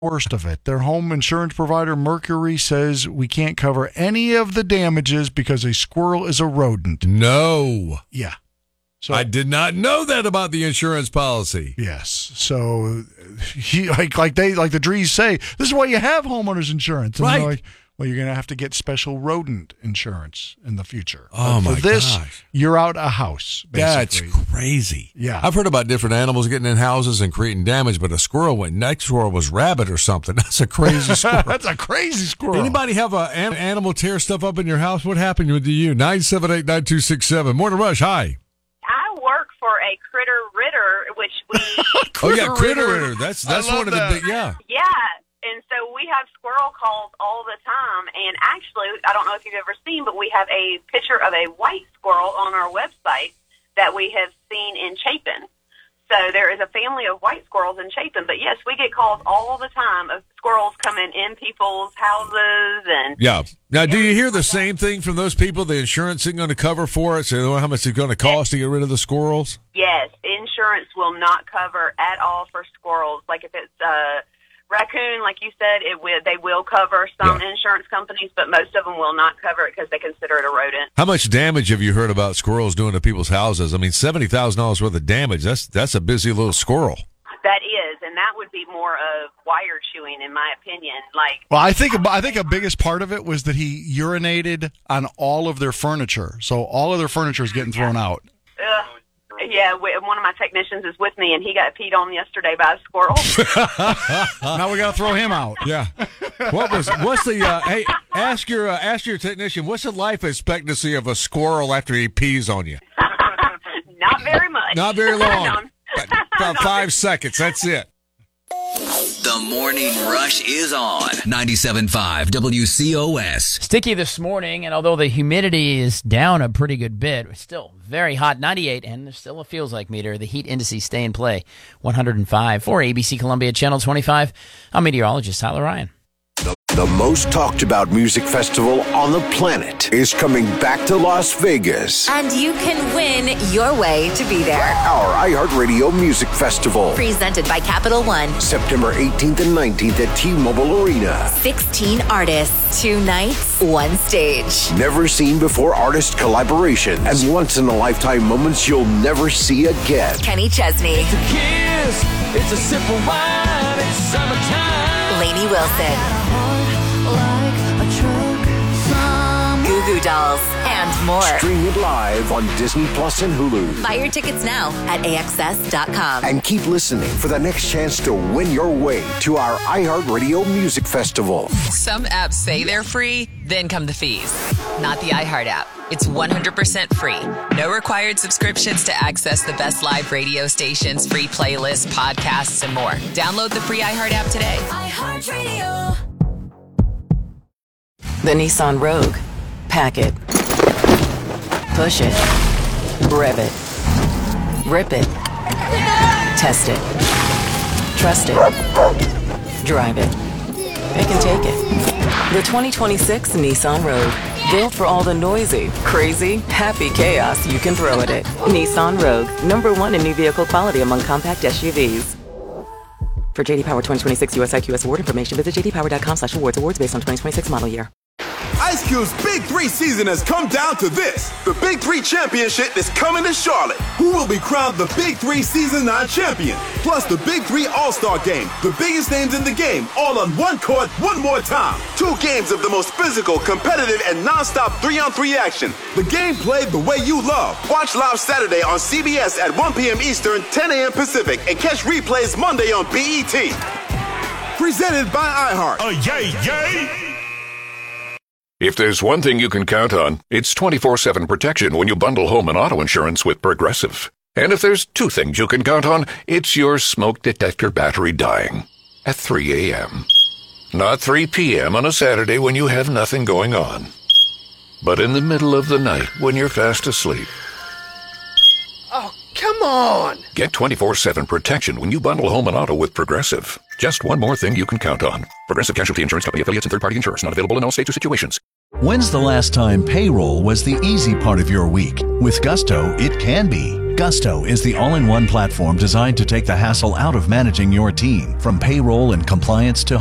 worst of it. Their home insurance provider, Mercury, says we can't cover any of the damages because a squirrel is a rodent. No. Yeah. So I did not know that about the insurance policy. Yes. So like the Drees say, this is why you have homeowners insurance. And right. they're like, well, you're going to have to get special rodent insurance in the future. Oh, but my for this, gosh. You're out a house, basically. That's crazy. Yeah. I've heard about different animals getting in houses and creating damage, but a squirrel next squirrel was rabbit or something. That's a crazy squirrel. That's a crazy squirrel. Anybody have an animal tear stuff up in your house? What happened with you? 978-9267. Morning Rush, hi. I work for a critter ritter, which we... Critter Ritter. That's one of the big, yeah. Yeah. And so we have squirrel calls all the time. And actually, I don't know if you've ever seen, but we have a picture of a white squirrel on our website that we have seen in Chapin. So there is a family of white squirrels in Chapin. But yes, we get calls all the time of squirrels coming in people's houses. And yeah. Now, do you hear the same thing from those people? The insurance isn't going to cover for it, so they don't know how much it's going to cost to get rid of the squirrels? Yes, insurance will not cover at all for squirrels. Like if it's raccoon, like you said, they will cover some insurance companies, but most of them will not cover it because they consider it a rodent. How much damage have you heard about squirrels doing to people's houses? I mean, $70,000 worth of damage. That's a busy little squirrel. That is, and that would be more of wire chewing, in my opinion. Well, I think a biggest part of it was that he urinated on all of their furniture, so all of their furniture is getting thrown out. Yeah, one of my technicians is with me, and he got peed on yesterday by a squirrel. Now we got to throw him out. Yeah. Hey, ask your technician, what's the life expectancy of a squirrel after he pees on you? Not very much. Not very long. About 5 seconds. That's it. The Morning Rush is on 97.5 WCOS. Sticky this morning, and although the humidity is down a pretty good bit, it's still very hot, 98, and there's still a feels like meter. The heat indices stay in play, 105. For ABC Columbia Channel 25, I'm meteorologist Tyler Ryan. The most talked about music festival on the planet is coming back to Las Vegas. And you can win your way to be there. Our iHeartRadio Music Festival. Presented by Capital One. September 18th and 19th at T-Mobile Arena. 16 artists, 2 nights, 1 stage. Never seen before artist collaborations and once-in-a-lifetime moments you'll never see again. Kenny Chesney. It's a kiss, it's a sip of wine, it's summertime. Lainey Wilson. Goo Goo Dolls, and more. Stream it live on Disney Plus and Hulu. Buy your tickets now at AXS.com. And keep listening for the next chance to win your way to our iHeartRadio Music Festival. Some apps say they're free, then come the fees. Not the iHeart app. It's 100% free. No required subscriptions to access the best live radio stations, free playlists, podcasts, and more. Download the free iHeart app today. iHeartRadio. The Nissan Rogue. Pack it. Push it. Rev it. Rip it. Test it. Trust it. Drive it. Pick and take it. The 2026 Nissan Rogue. Built for all the noisy, crazy, happy chaos you can throw at it. Nissan Rogue. #1 in new vehicle quality among compact SUVs. For JD Power 2026 US IQS award information, visit jdpower.com/awards. Awards based on 2026 model year. Ice Cube's Big 3 season has come down to this. The Big 3 Championship is coming to Charlotte. Who will be crowned the Big 3 Season 9 champion? Plus the Big 3 All-Star Game. The biggest names in the game, all on one court, one more time. 2 games of the most physical, competitive, and non-stop 3-on-3 action. The game played the way you love. Watch live Saturday on CBS at 1 p.m. Eastern, 10 a.m. Pacific, and catch replays Monday on BET. Presented by iHeart. Yay, yay! If there's one thing you can count on, it's 24/7 protection when you bundle home and auto insurance with Progressive. And if there's 2 things you can count on, it's your smoke detector battery dying at 3 a.m. Not 3 p.m. on a Saturday when you have nothing going on, but in the middle of the night when you're fast asleep. Oh, come on! Get 24/7 protection when you bundle home and auto with Progressive. Just one more thing you can count on. Progressive Casualty Insurance Company, affiliates, and third-party insurers. Not available in all states or situations. When's the last time payroll was the easy part of your week? With Gusto, it can be. Gusto is the all-in-one platform designed to take the hassle out of managing your team, from payroll and compliance to